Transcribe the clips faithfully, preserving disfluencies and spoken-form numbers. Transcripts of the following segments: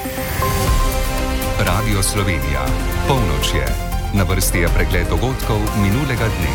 Radio Slovenija. Polnoč je. Na vrsti je pregled dogodkov minulega dne.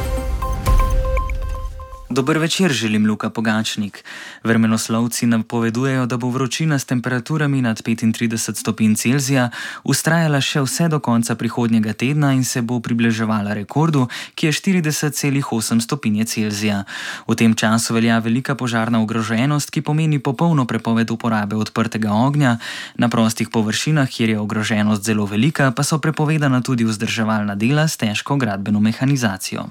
Dober večer, želim Luka Pogačnik. Vremenoslovci napovedujejo, da bo vročina s temperaturami nad petintrideset stopinj Celzija vztrajala še vse do konca prihodnjega tedna in se bo približevala rekordu, ki je štirideset celih osem stopinje Celzija. V tem času velja velika požarna ogroženost, ki pomeni popolno prepoved uporabe odprtega ognja. Na prostih površinah, kjer je ogroženost zelo velika, pa so prepovedana tudi vzdrževalna dela s težko gradbeno mehanizacijo.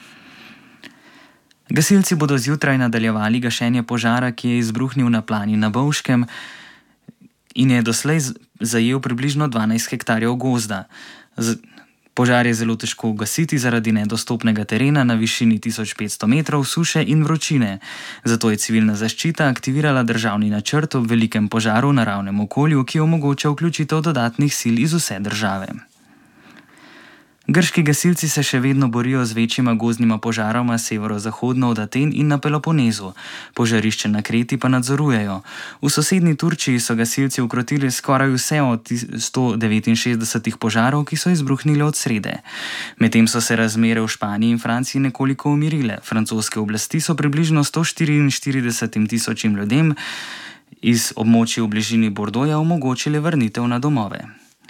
Gasilci bodo zjutraj nadaljevali gašenje požara, ki je izbruhnil na plani na Bovškem in je doslej zajel približno dvanajst hektarjev gozda. Požar je zelo težko ugasiti zaradi nedostopnega terena na višini tisoč petsto metrov, suše in vročine. Zato je civilna zaščita aktivirala državni načrt ob velikem požaru v naravnem okolju, ki omogoča vključitev dodatnih sil iz vse države. Grški gasilci se še vedno borijo z večjima gozdnima požaroma severozahodno od Aten in na Peloponezu. Požarišče na Kreti pa nadzorujejo. V sosednji Turčiji so gasilci ukrotili skoraj vse od sto devetinšestdesetih požarov, ki so izbruhnili od srede. Medtem so se razmere v Španiji in Franciji nekoliko umirile. Francoske oblasti so približno sto štiriinštiridesetim tisočim ljudem iz območij v bližini Bordoja omogočili vrnitev na domove.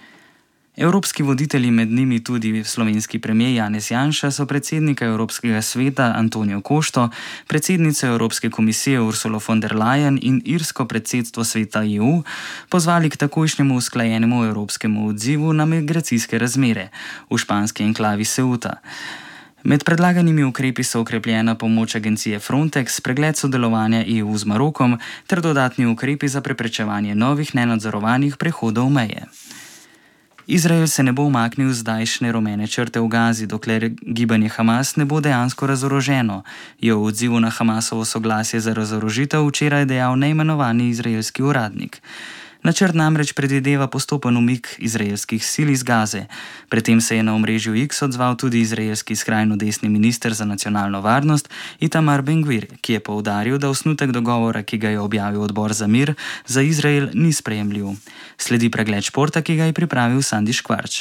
Evropski voditelji, med njimi tudi slovenski premier Janez Janša, so predsednika Evropskega sveta Antonijo Košto, predsednico Evropske komisije Ursulo von der Leyen in irsko predsedstvo sveta E U pozvali k takojšnjemu usklajenemu evropskemu odzivu na migracijske razmere v španski enklavi Ceuta. Med predlaganimi ukrepi so okrepljena pomoč agencije Frontex, pregled sodelovanja E U z Marokom ter dodatni ukrepi za preprečevanje novih nenadzorovanih prehodov meje. Izrael se ne bo umaknil z zdajšnje rumene črte v Gazi, dokler gibanje Hamas ne bo dejansko razoroženo, je v odzivu na Hamasovo soglasje za razorožitev včeraj dejal neimenovani izraelski uradnik. Načrt namreč predvideva postopen umik izraelskih sil iz Gaze. Pred tem se je na omrežju X odzval tudi izraelski skrajno desni minister za nacionalno varnost Itamar Ben-Gvir, ki je poudaril, da osnutek dogovora, ki ga je objavil odbor za mir, za Izrael ni sprejemljiv. Sledi pregled športa, ki ga je pripravil Sandi Škvarč.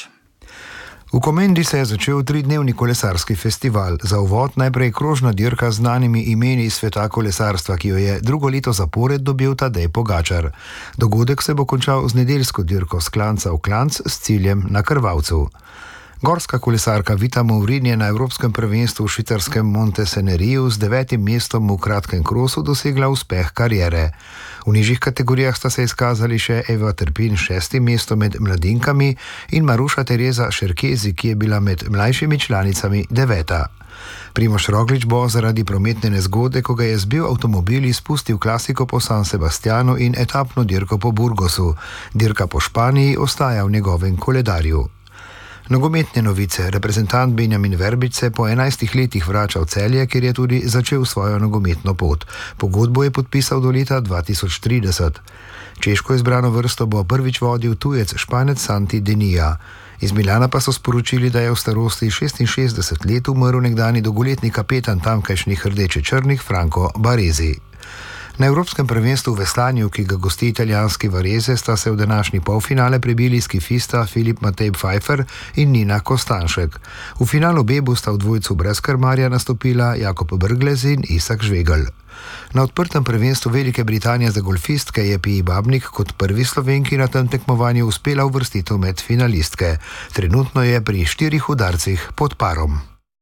V Komendi se je začel tridnevni kolesarski festival. Za uvod najprej krožna dirka z znanimi imeni iz sveta kolesarstva, ki jo je drugo leto zapored dobil Tadej Pogačar. Dogodek se bo končal z nedeljsko dirko s klanca v klanc s ciljem na Krvavcu. Gorska kolesarka Vita Movrin je na Evropskem prvenstvu v švicarskem Monte Seneriju z devetim mestom v kratkem krosu dosegla uspeh kariere. V nižjih kategorijah sta se izkazali še Eva Trpin šestim mestom med mladinkami in Maruša Tereza Šerkezi, ki je bila med mlajšimi članicami deveta. Primož Roglič bo zaradi prometne nezgode, ko ga je zbil avtomobil, izpustil klasiko po San Sebastianu in etapno dirko po Burgosu. Dirka po Španiji ostaja v njegovem koledarju. Nogometne novice. Reprezentant Benjamin Verbič se po enajstih letih vrača v Celje, kjer je tudi začel svojo nogometno pot. Pogodbo je podpisal do leta dva tisoč trideset. Češko izbrano vrsto bo prvič vodil tujec Španec Santi Denija. Iz Milana pa so sporočili, da je v starosti šestinšestdeset let umrl nekdani dolgoletni kapetan tamkajšnjih rdeče-črnih Franco Baresi. Na Evropskem prvenstvu v veslanju, ki ga gosti italijanski Varese, sta se v današnji polfinale prebili skifista Filip Matej Pfeiffer in Nina Kostanšek. V finalu B bosta v dvojcu brez krmarja nastopila Jakob Brglez in Isak Žvegelj. Na odprtem prvenstvu Velike Britanije za golfistke je Piji Babnik kot prvi Slovenki na tem tekmovanju uspela uvrstitev med finalistke. Trenutno je pri štirih udarcih pod parom.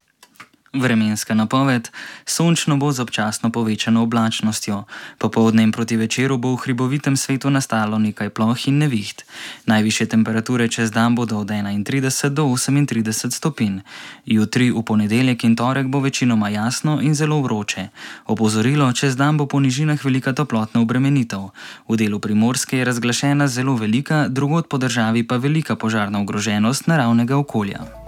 Vremenska napoved. Sončno bo z občasno povečano oblačnostjo. Popoldne in proti večeru bo v hribovitem svetu nastalo nekaj ploh in neviht. Najvišje temperature čez dan bodo od enaintrideset do osemintrideset stopinj. Jutri, v ponedeljek in torek bo večinoma jasno in zelo vroče. Opozorilo, čez dan bo po nižinah velika toplotna obremenitev. V delu Primorske je razglašena zelo velika, drugod po državi pa velika požarna ogroženost naravnega okolja.